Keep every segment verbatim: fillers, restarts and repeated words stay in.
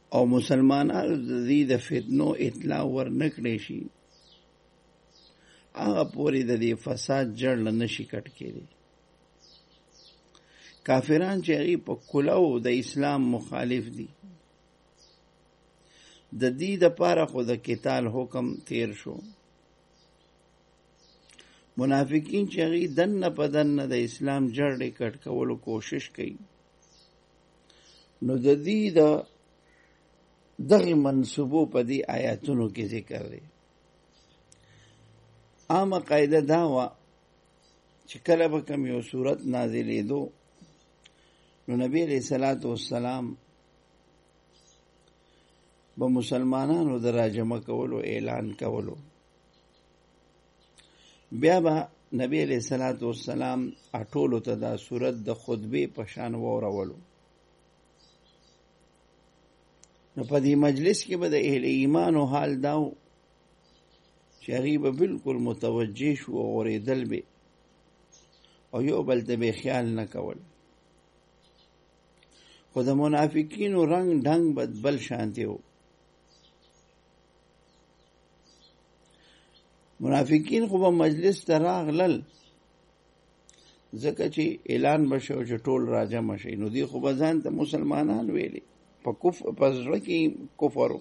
او مسلمانانو د دې د فتنو اطلاع ورنکړي شي هغه پورې د دې فساد جړ نشي کټ کېږي. کافران چې هغه په کلو د اسلام مخالف دي د دې د پاره خو د قتال حکم تیر شو. منافقین چې هغه دنه په دنه د اسلام جړ کټ کولو کوشش کوي نو د دې د دغه منسوبو په دې آیاتونو کې ذکر دی. عامه قاعده دا و چې کله به کوم یو صورت نازلېدو نو نبی علیہ الصلوۃ والسلام به مسلمانانو د راجمه کولو اعلان کولو. بیا به نبی علیہ الصلوۃ والسلام اټولو ته دا صورت د خطبه په شان وورولو. نو په دې مجلس کې به د اهل ایمان او حال داو چې هغه به بالکل متوجه شو او اوریدل به او یو بل ته به خیال نه کول. خو د منافقینو رنگ ډنګ بد بل شانتی وو. منافقین خو به مجلس ته راغلل ځکه چې اعلان بشو چې ټول راجم شي نو دی خو به ځان ته مسلمانان ویلي په کفر په زړه کې کفر.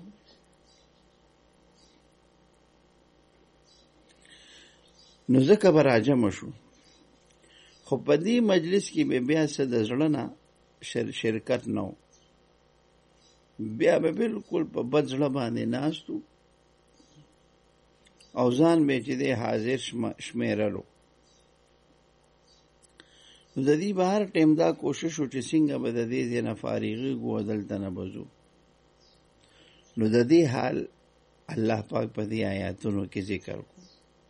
نو ځکه به راجم شو. خو په دې مجلس کې به بیا څه د زړه نه شرکت نه و. بیا به بالکل په بد زړه باندې ناستو او ځان به چې دی حاضر شمیرلو. نو د دې بهر ټیم دا کوشش و چې څنګه به د دې ځای نه فارغېږو او دلته نه بځو. نو د دې حال الله پاک په دې آیاتونو کې ذکر کو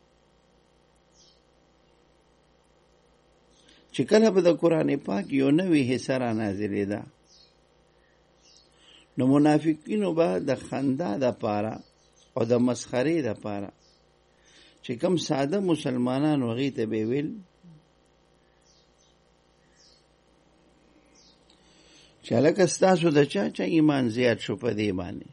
چې کله به د قرآن پاک یو نوې حصه را نازلېده نو منافقینو به د خندا دپاره او د مسخرې دپاره چې کوم ساده مسلمانان هغې ته به ویل چې هلکه ستاسو د چا چا ایمان زیات شو په دې باندې.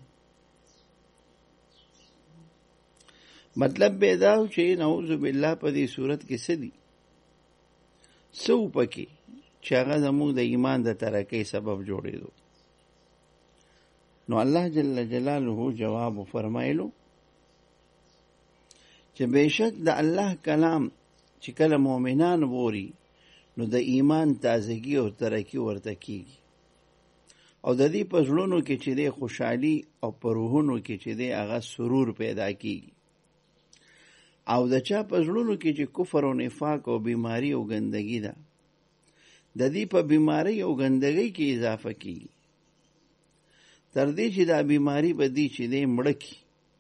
مطلب به دا و چې نعوذ بالله په دې صورت کې څه دي څه و پکې چې هغه زموږ د ایمان د ترقۍ سبب جوړېدو. نو الله جل جلاله جواب فرمایلو چې بېشک د الله کلام چې کله مؤمنان ووري نو د ایمان تازگی او ترقی ورته کیږي او د دې په زړونو کې چې د خوشحالي او په روحونو کې چې د هغه سرور پیدا کیږي او د چا په زړونو کې چې کفر او نفاق او بیماری او ګندګي ده د دې په بیماری او ګندګۍ کې اضافه کیږي تر دې چې دا بیماری به دي چې د مړه کی.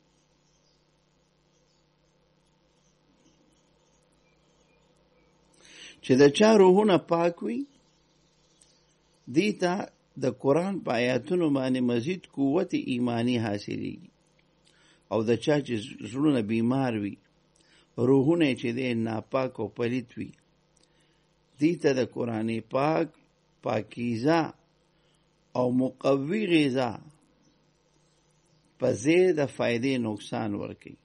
چې د چا روحونه پاک وي دې ته د قرآن په آیاتونو باندې مزید قوت ایمانی حاصلېږي او د چا چې زړونه بیمار وي روحونه چې د ناپاک او پلیت وي دې ته د قرآن پاک پاکیزه او مقوی غذا په ځای د فائدې نقصان ورکوي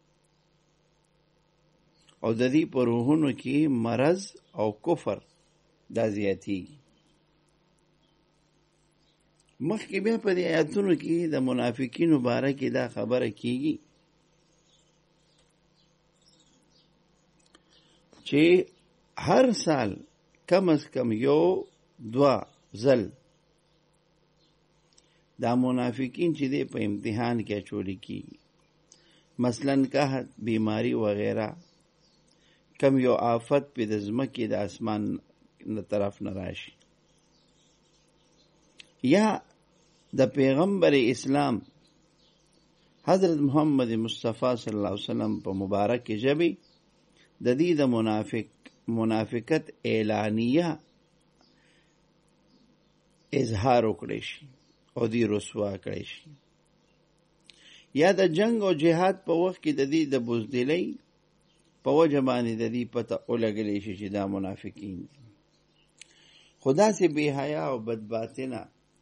او د دې په روحونو کې مرض او کفر دا زیاتېږي. مخکې بیا په دې آیاتونو کې د منافقینو باره کې دا خبره کیږي چې هر سال کم از کم یو دوا ځل دا منافقین چې دی په امتحان کې اچولی کیږي. مثلا قحط بیماری وغیرہ کم یو آفت په د ځمکې د اسمان نه طرف نه راشي یا د پیغمبر اسلام حضرت محمد مصطفی صلی الله علیه وسلم په مبارک ژبه د دې د منافق منافقت اعلانیه اظهار وکړي شي او دې رسوا کړي شي یا د جنگ او جهاد په وخت کې د دې د بزدلۍ په وجه باندې د دې پته ولګلې شي چې دا منافقین خدا سے بے حیا او بدباطنه